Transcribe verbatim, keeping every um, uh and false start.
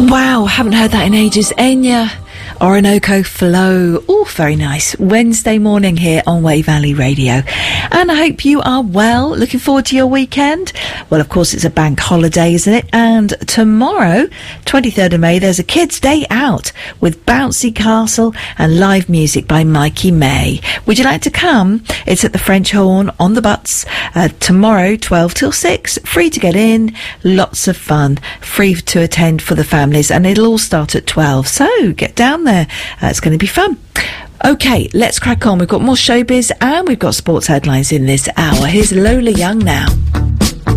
Wow, haven't heard that in ages. Enya, Orinoco Flow. Oh, very nice. Wednesday morning here on Wey Valley Radio. And I hope you are well. Looking forward to your weekend. Well, of course, it's a bank holiday, isn't it? And tomorrow, twenty-third of May, there's a kids' day out with Bouncy Castle and live music by Mikey May. Would you like to come? It's at the French Horn on the Butts. Uh, tomorrow, twelve till six. Free to get in. Lots of fun. Free to attend for the families. And it'll all start at twelve. So get down there. Uh, it's going to be fun. Okay, let's crack on. We've got more showbiz and we've got sports headlines in this hour. Here's Lola Young now.